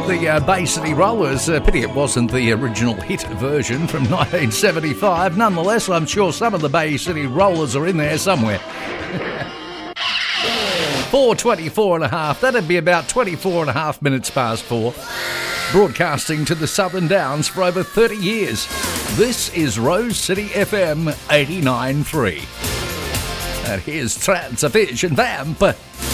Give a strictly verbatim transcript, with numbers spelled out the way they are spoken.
The uh, Bay City Rollers, uh, pity it wasn't the original hit version from nineteen seventy-five. Nonetheless, I'm sure some of the Bay City Rollers are in there somewhere. four twenty-four and a half, that'd be about twenty-four and a half minutes past four. Broadcasting to the Southern Downs for over thirty years. This is Rose City F M eighty-nine point three. And here's Transvision Vamp.